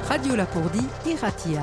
Radio Lapourdie Iratia.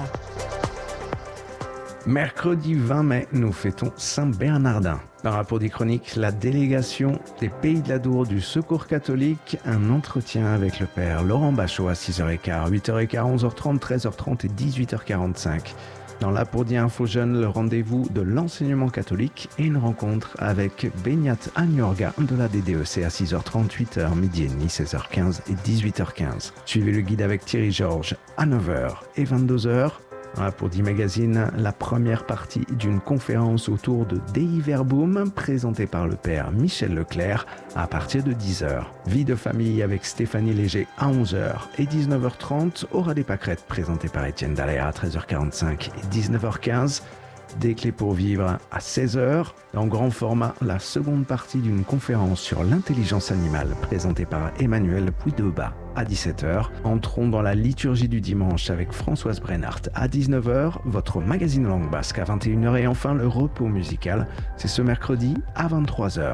Mercredi 20 mai, nous fêtons Saint-Bernardin. Dans Lapourdie Chronique, la délégation des Pays de l'Adour du Secours catholique, un entretien avec le père Laurent Bachot à 6h15, 8h15, 11h30, 13h30 et 18h45. Dans Lapourdie Info Jeune, le rendez-vous de l'enseignement catholique et une rencontre avec Benyat Agnorga de la DDEC à 6h30, 8h, midi et demi, 16h15 et 18h15. Suivez le guide avec Thierry Georges à 9h et 22h. Dans Lapourdie Magazine, la première partie d'une conférence autour de Dei Verbum présentée par le père Michel Leclerc à partir de 10h. Vie de famille avec Stéphanie Léger à 11h et 19h30. Aura des pâquerettes présentées par Étienne Dallaire à 13h45 et 19h15. Des clés pour vivre à 16h. Dans grand format, la seconde partie d'une conférence sur l'intelligence animale présentée par Emmanuel Puydeba à 17h. Entrons dans la liturgie du dimanche avec Françoise Brennart à 19h, votre magazine langue basque à 21h et enfin le repos musical, c'est ce mercredi à 23h.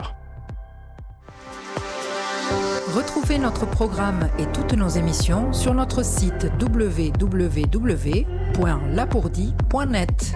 Retrouvez notre programme et toutes nos émissions sur notre site www.lapourdie.net.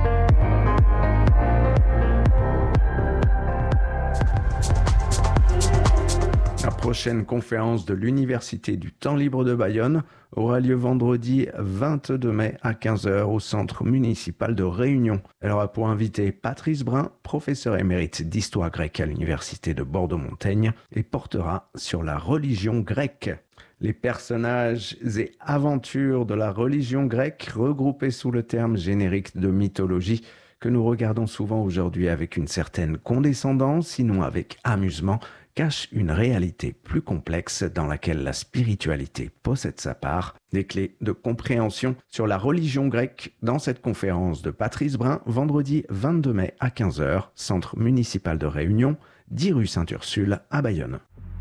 La prochaine conférence de l'Université du Temps Libre de Bayonne aura lieu vendredi 22 mai à 15h au Centre municipal de Réunion. Elle aura pour invité Patrice Brun, professeur émérite d'histoire grecque à l'Université de Bordeaux-Montaigne, et portera sur la religion grecque. Les personnages et aventures de la religion grecque regroupés sous le terme générique de mythologie que nous regardons souvent aujourd'hui avec une certaine condescendance, sinon avec amusement, cache une réalité plus complexe dans laquelle la spiritualité possède sa part. Des clés de compréhension sur la religion grecque dans cette conférence de Patrice Brun, vendredi 22 mai à 15h, Centre municipal de Réunion, 10 rue Sainte-Ursule à Bayonne.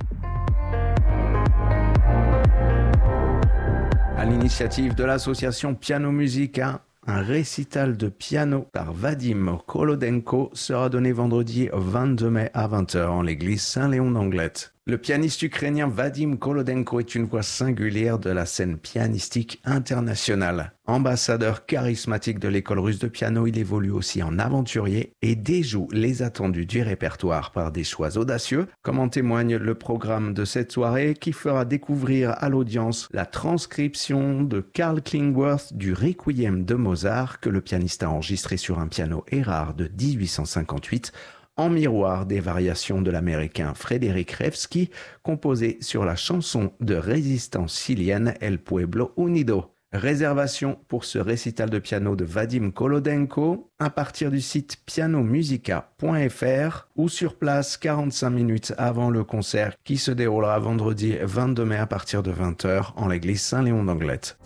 À l'initiative de l'association Piano Musica, un récital de piano par Vadim Kolodenko sera donné vendredi 22 mai à 20h en l'église Saint-Léon d'Anglette. Le pianiste ukrainien Vadim Kolodenko est une voix singulière de la scène pianistique internationale. Ambassadeur charismatique de l'école russe de piano, il évolue aussi en aventurier et déjoue les attendus du répertoire par des choix audacieux, comme en témoigne le programme de cette soirée qui fera découvrir à l'audience la transcription de Karl Klingworth du Requiem de Mozart que le pianiste a enregistré sur un piano Erard de 1858 en miroir des variations de l'américain Frédéric Revsky, composé sur la chanson de résistance chilienne El Pueblo Unido. Réservation pour ce récital de piano de Vadim Kolodenko à partir du site pianomusica.fr ou sur place 45 minutes avant le concert qui se déroulera vendredi 22 mai à partir de 20h en l'église Saint-Léon d'Anglette.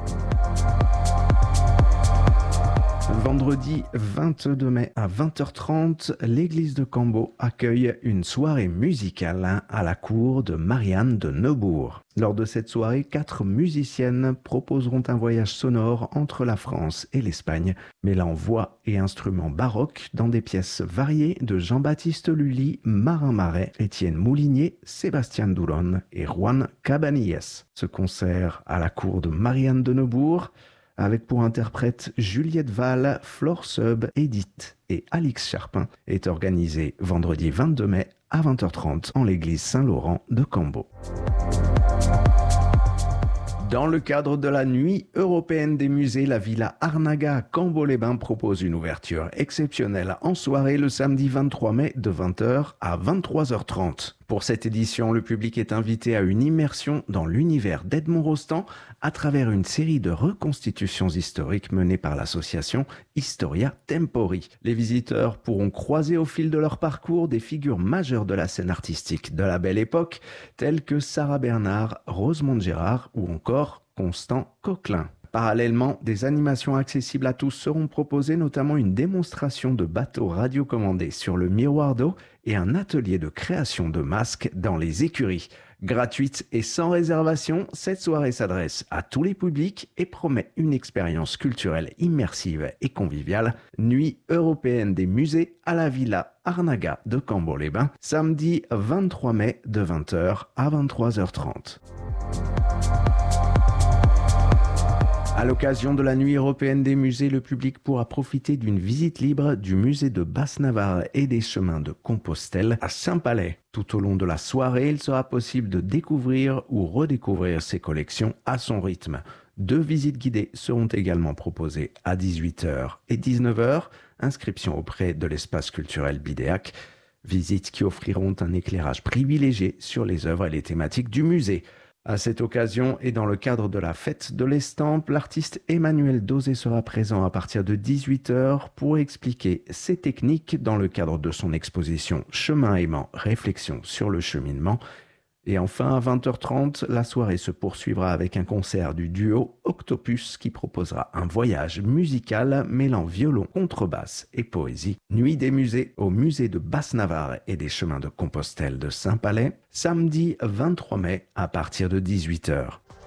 Vendredi 22 mai à 20h30, l'église de Cambo accueille une soirée musicale à la cour de Marianne de Neubourg. Lors de cette soirée, 4 musiciennes proposeront un voyage sonore entre la France et l'Espagne, mêlant voix et instruments baroques dans des pièces variées de Jean-Baptiste Lully, Marin Marais, Étienne Moulinier, Sébastien Douron et Juan Cabanilles. Ce concert à la cour de Marianne de Neubourg, avec pour interprètes Juliette Val, Flore Seub, Edith et Alix Charpin, est organisé vendredi 22 mai à 20h30 en l'église Saint-Laurent de Cambo. Dans le cadre de la Nuit européenne des musées, la Villa Arnaga à Cambo-les-Bains propose une ouverture exceptionnelle en soirée le samedi 23 mai de 20h à 23h30. Pour cette édition, le public est invité à une immersion dans l'univers d'Edmond Rostand à travers une série de reconstitutions historiques menées par l'association Historia Tempori. Les visiteurs pourront croiser au fil de leur parcours des figures majeures de la scène artistique de la Belle Époque, telles que Sarah Bernard, Rosemonde Gérard ou encore Constant Coquelin. Parallèlement, des animations accessibles à tous seront proposées, notamment une démonstration de bateaux radiocommandés sur le miroir d'eau et un atelier de création de masques dans les écuries. Gratuite et sans réservation, cette soirée s'adresse à tous les publics et promet une expérience culturelle immersive et conviviale. Nuit européenne des musées à la Villa Arnaga de Cambo-les-Bains, samedi 23 mai de 20h à 23h30. À l'occasion de la Nuit européenne des musées, le public pourra profiter d'une visite libre du musée de Basse-Navarre et des chemins de Compostelle à Saint-Palais. Tout au long de la soirée, il sera possible de découvrir ou redécouvrir ses collections à son rythme. 2 visites guidées seront également proposées à 18h et 19h. Inscription auprès de l'espace culturel Bidéac. Visites qui offriront un éclairage privilégié sur les œuvres et les thématiques du musée. À cette occasion et dans le cadre de la fête de l'estampe, l'artiste Emmanuel Dosé sera présent à partir de 18h pour expliquer ses techniques dans le cadre de son exposition Chemin aimant, réflexion sur le cheminement. Et enfin, à 20h30, la soirée se poursuivra avec un concert du duo Octopus qui proposera un voyage musical mêlant violon, contrebasse et poésie. Nuit des musées au musée de Basse-Navarre et des chemins de Compostelle de Saint-Palais, samedi 23 mai à partir de 18h.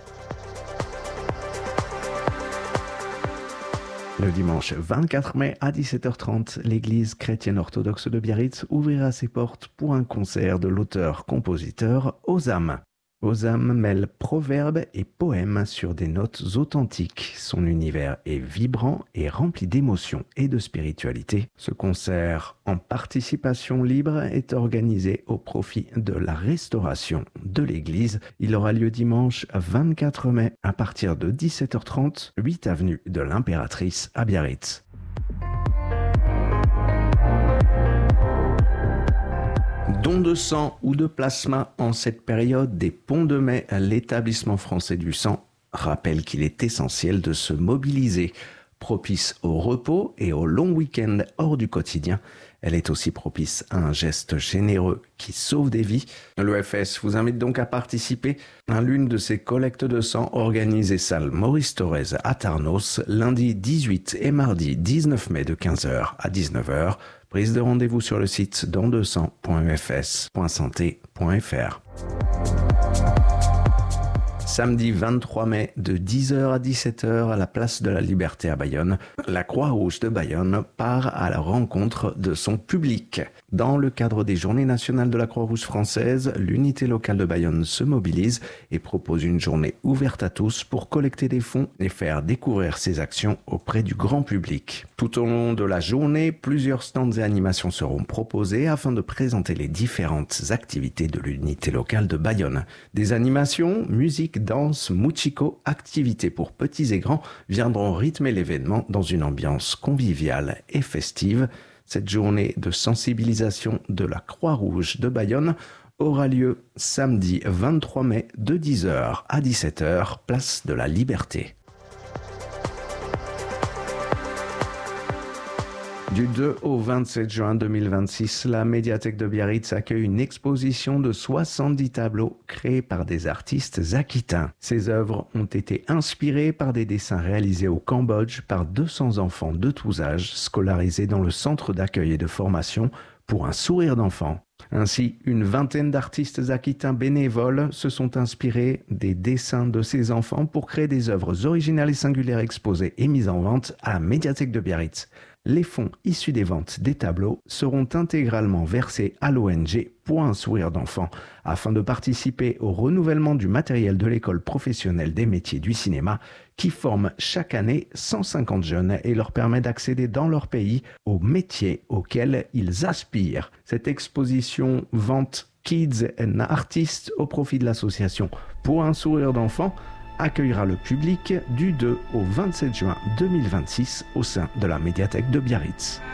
Le dimanche 24 mai à 17h30, l'église chrétienne orthodoxe de Biarritz ouvrira ses portes pour un concert de l'auteur-compositeur Ozam. Ozam mêle proverbes et poèmes sur des notes authentiques. Son univers est vibrant et rempli d'émotions et de spiritualité. Ce concert, en participation libre, est organisé au profit de la restauration de l'église. Il aura lieu dimanche 24 mai à partir de 17h30, 8 avenue de l'Impératrice à Biarritz. Don de sang ou de plasma en cette période des ponts de mai, l'établissement français du sang rappelle qu'il est essentiel de se mobiliser. Propice au repos et au long week-end hors du quotidien, elle est aussi propice à un geste généreux qui sauve des vies. L'EFS vous invite donc à participer à l'une de ces collectes de sang organisées salle Maurice Thorez à Tarnos, lundi 18 et mardi 19 mai de 15h à 19h. Prise de rendez-vous sur le site don200.efs.santé.fr. Samedi 23 mai de 10h à 17h à la place de la Liberté à Bayonne, la Croix-Rouge de Bayonne part à la rencontre de son public. Dans le cadre des Journées nationales de la Croix-Rouge française, l'unité locale de Bayonne se mobilise et propose une journée ouverte à tous pour collecter des fonds et faire découvrir ses actions auprès du grand public. Tout au long de la journée, plusieurs stands et animations seront proposés afin de présenter les différentes activités de l'unité locale de Bayonne. Des animations, musique, danse, muchiko, activités pour petits et grands viendront rythmer l'événement dans une ambiance conviviale et festive. Cette journée de sensibilisation de la Croix-Rouge de Bayonne aura lieu samedi 23 mai de 10h à 17h, place de la Liberté. Du 2 au 27 juin 2026, la médiathèque de Biarritz accueille une exposition de 70 tableaux créés par des artistes aquitains. Ces œuvres ont été inspirées par des dessins réalisés au Cambodge par 200 enfants de tous âges scolarisés dans le centre d'accueil et de formation pour un sourire d'enfant. Ainsi, une vingtaine d'artistes aquitains bénévoles se sont inspirés des dessins de ces enfants pour créer des œuvres originales et singulières exposées et mises en vente à la médiathèque de Biarritz. Les fonds issus des ventes des tableaux seront intégralement versés à l'ONG Pour un sourire d'enfant afin de participer au renouvellement du matériel de l'école professionnelle des métiers du cinéma qui forme chaque année 150 jeunes et leur permet d'accéder dans leur pays aux métiers auxquels ils aspirent. Cette exposition Vente Kids and Artists au profit de l'association Pour un sourire d'enfant accueillera le public du 2 au 27 juin 2026 au sein de la médiathèque de Biarritz.